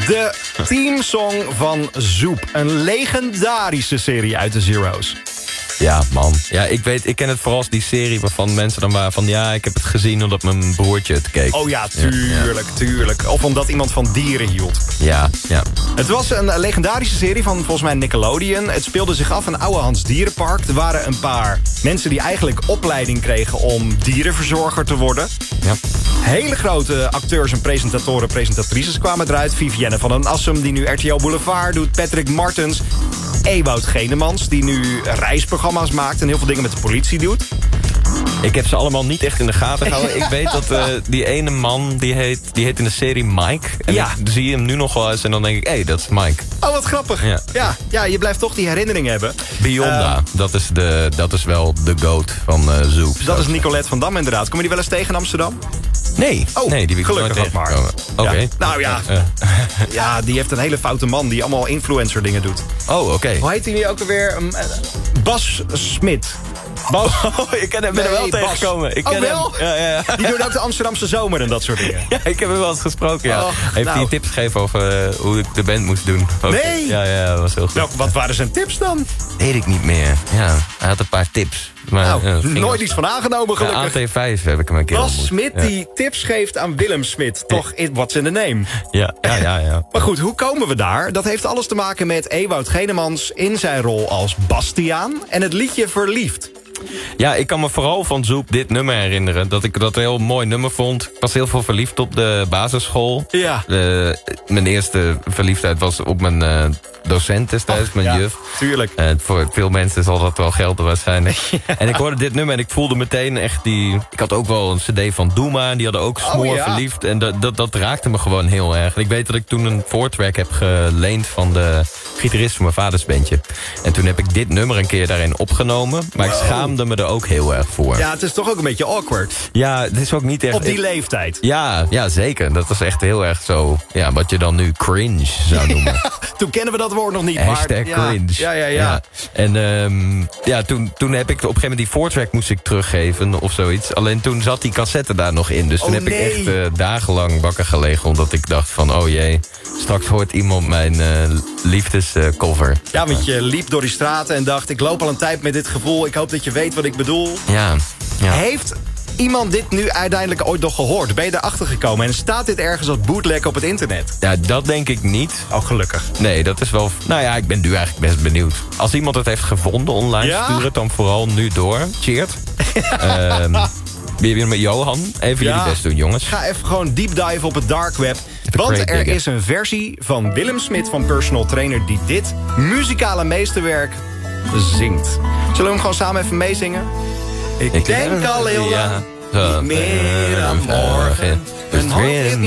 De teamsong van Zoep. Een legendarische serie uit de Zero's. Ja, man. Ja, ik ken het vooral als die serie waarvan mensen dan waren van... ja, ik heb het gezien omdat mijn broertje het keek. Oh ja, tuurlijk. Of omdat iemand van dieren hield. Ja. Het was een legendarische serie van volgens mij Nickelodeon. Het speelde zich af in Ouwehands Dierenpark. Er waren een paar mensen die eigenlijk opleiding kregen om dierenverzorger te worden. Ja. Hele grote acteurs en presentatoren, presentatrices kwamen eruit. Vivienne van den Assem, die nu RTL Boulevard doet. Patrick Martens. Ewout Genemans, die nu reisprogramma's maakt en heel veel dingen met de politie doet. Ik heb ze allemaal niet echt in de gaten gehouden. Ik weet dat die ene man, die heet in de serie Mike. En ik zie hem nu nog wel eens en dan denk ik, hé, dat is Mike. Oh, wat grappig. Ja, je blijft toch die herinnering hebben. Bionda, dat is wel de goat van Zoep. Dat is Nicolette van Dam inderdaad. Kom je die wel eens tegen in Amsterdam? Nee, die heb ik gelukkig nooit maar. Oké. Ja. Nou ja. Ja, die heeft een hele foute man die allemaal influencer dingen doet. Oh, oké. Hoe heet hij nu ook alweer? Bas Smit. Ik ben er wel tegengekomen. Ik ken wel? Hem. Ja. Die doet ook de Amsterdamse zomer en dat soort dingen. Ja, ik heb hem wel eens gesproken, ja. Heeft hij tips gegeven over hoe ik de band moest doen? Nee! Ja, dat was heel goed. Nou, wat waren zijn tips dan? Weet ik niet meer. Ja, hij had een paar tips. Maar, nooit iets van aangenomen, gelukkig. AT5 heb ik hem een keer Bas Smit die tips geeft aan Willem Smit. Toch, what's in the name? Ja. Maar goed, hoe komen we daar? Dat heeft alles te maken met Ewout Genemans in zijn rol als Bastiaan en het liedje Verliefd. Ja, ik kan me vooral van Zoep dit nummer herinneren. Dat ik dat een heel mooi nummer vond. Ik was heel veel verliefd op de basisschool. Ja. Mijn eerste verliefdheid was op mijn docent destijds, mijn juf. Tuurlijk. Voor veel mensen zal dat wel gelden waarschijnlijk. Ja. En ik hoorde dit nummer en ik voelde meteen echt die... Ik had ook wel een cd van Doema en die hadden ook Smoor verliefd. En dat raakte me gewoon heel erg. En ik weet dat ik toen een voortrack heb geleend van de gitarist van mijn vaders bandje. En toen heb ik dit nummer een keer daarin opgenomen. Maar ik schaamde me er ook heel erg voor. Ja, het is toch ook een beetje awkward. Ja, het is ook niet echt... Op die leeftijd. Ja, zeker. Dat was echt heel erg zo... Ja, wat je dan nu cringe zou noemen. Toen kennen we dat woord nog niet. Hashtag cringe. Ja. En toen heb ik op een gegeven moment die voortrack moest ik teruggeven of zoiets. Alleen toen zat die cassette daar nog in. Dus toen heb ik echt dagenlang wakker gelegen. Omdat ik dacht van, oh jee, straks hoort iemand mijn liefdescover. Ja, want je liep door die straten en dacht, ik loop al een tijd met dit gevoel. Ik hoop dat je weet wat ik bedoel. Ja. Heeft iemand dit nu uiteindelijk ooit nog gehoord? Ben je erachter gekomen? En staat dit ergens als bootleg op het internet? Ja, dat denk ik niet. Oh, gelukkig. Nee, dat is wel... Nou ja, ik ben nu eigenlijk best benieuwd. Als iemand het heeft gevonden online, stuur het dan vooral nu door. Cheert. Weer met Johan. Even jullie best doen, jongens. Ga even gewoon deep dive op het dark web. Want er is een versie van Willem Smit van Personal Trainer die dit muzikale meesterwerk zingt. Zullen we hem gewoon samen even meezingen? Ik denk al heel lang niet meer aan morgen.